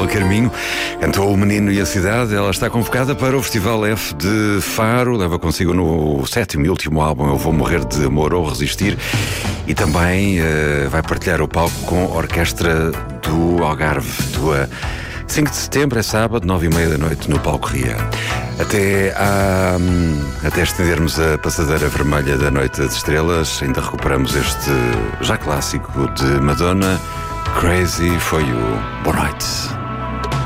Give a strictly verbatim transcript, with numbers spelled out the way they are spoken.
Paula Carminho cantou O Menino e a Cidade. Ela está convocada para o Festival F de Faro. Leva consigo no sétimo e último álbum Eu Vou Morrer de Amor ou Resistir. E também uh, vai partilhar o palco com a Orquestra do Algarve. Do, uh, cinco de setembro, é sábado, nove e meia da noite, no Palco Ria. Até, à, até estendermos a passadeira vermelha da Noite das Estrelas, ainda recuperamos este já clássico de Madonna, Crazy for You. Boa noite.